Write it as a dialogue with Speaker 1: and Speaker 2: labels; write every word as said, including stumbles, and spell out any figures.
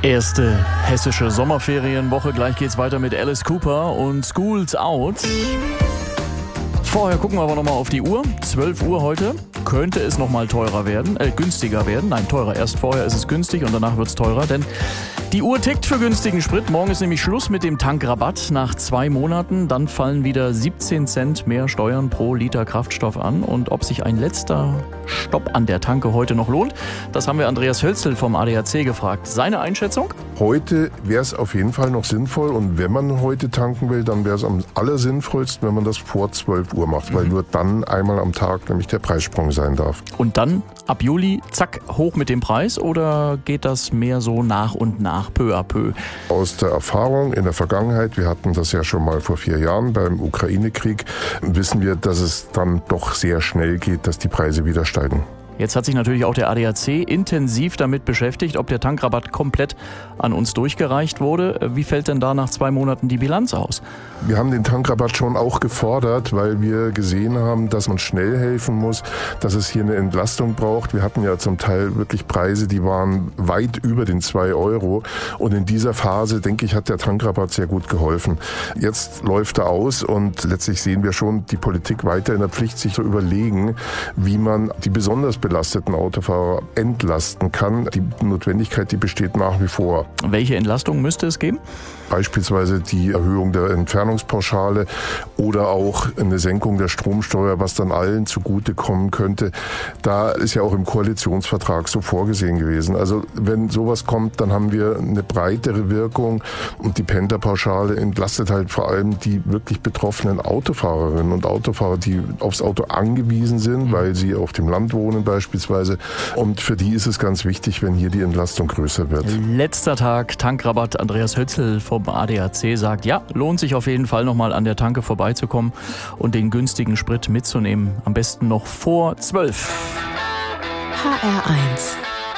Speaker 1: Erste hessische Sommerferienwoche. Gleich geht's weiter mit Alice Cooper und School's Out. Vorher gucken wir aber nochmal auf die Uhr. zwölf Uhr heute. Könnte es nochmal teurer werden, äh, günstiger werden. Nein, teurer. Erst vorher ist es günstig und danach wird es teurer, denn die Uhr tickt für günstigen Sprit. Morgen ist nämlich Schluss mit dem Tankrabatt nach zwei Monaten. Dann fallen wieder siebzehn Cent mehr Steuern pro Liter Kraftstoff an. Und ob sich ein letzter Stopp an der Tanke heute noch lohnt, das haben wir Andreas Hölzel vom A D A C gefragt. Seine Einschätzung?
Speaker 2: Heute wäre es auf jeden Fall noch sinnvoll. Und wenn man heute tanken will, dann wäre es am allersinnvollsten, wenn man das vor zwölf Uhr macht. Mhm. Weil nur dann einmal am Tag nämlich der Preissprung sein darf.
Speaker 1: Und dann ab Juli, zack, hoch mit dem Preis? Oder geht das mehr so nach und nach, peu à peu?
Speaker 2: Aus der Erfahrung in der Vergangenheit, wir hatten das ja schon mal vor vier Jahren beim Ukraine-Krieg, wissen wir, dass es dann doch sehr schnell geht, dass die Preise wieder steigen.
Speaker 1: Jetzt hat sich natürlich auch der A D A C intensiv damit beschäftigt, ob der Tankrabatt komplett an uns durchgereicht wurde. Wie fällt denn da nach zwei Monaten die Bilanz aus?
Speaker 2: Wir haben den Tankrabatt schon auch gefordert, weil wir gesehen haben, dass man schnell helfen muss, dass es hier eine Entlastung braucht. Wir hatten ja zum Teil wirklich Preise, die waren weit über den zwei Euro. Und in dieser Phase, denke ich, hat der Tankrabatt sehr gut geholfen. Jetzt läuft er aus und letztlich sehen wir schon die Politik weiter in der Pflicht, sich zu überlegen, wie man die besonders belasteten Autofahrer entlasten kann. Die Notwendigkeit, die besteht nach wie vor.
Speaker 1: Welche Entlastung müsste es geben?
Speaker 2: Beispielsweise die Erhöhung der Entfernungspauschale oder auch eine Senkung der Stromsteuer, was dann allen zugutekommen könnte. Da ist ja auch im Koalitionsvertrag so vorgesehen gewesen. Also wenn sowas kommt, dann haben wir eine breitere Wirkung und die Pendlerpauschale entlastet halt vor allem die wirklich betroffenen Autofahrerinnen und Autofahrer, die aufs Auto angewiesen sind, weil sie auf dem Land wohnen beispielsweise. Und für die ist es ganz wichtig, wenn hier die Entlastung größer wird.
Speaker 1: Letzter Tag Tankrabatt. Andreas Hölzel vom A D A C sagt, ja, lohnt sich auf jeden Fall nochmal an der Tanke vorbeizukommen und den günstigen Sprit mitzunehmen. Am besten noch vor zwölf.
Speaker 3: H R eins